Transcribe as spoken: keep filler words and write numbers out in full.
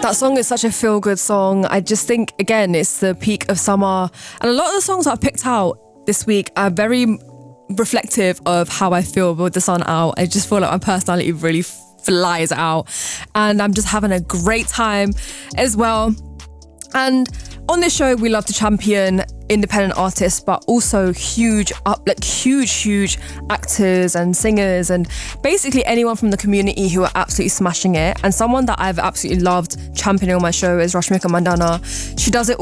That song is such a feel-good song. I just think, again, it's the peak of summer. And a lot of the songs that I've picked out this week are very reflective of how I feel with the sun out. I just feel like my personality really flies out. And I'm just having a great time as well. And on this show, we love to champion independent artists, but also huge up, like huge, huge actors and singers and basically anyone from the community who are absolutely smashing it. And someone that I've absolutely loved championing on my show is Rashmika Mandanna. She does it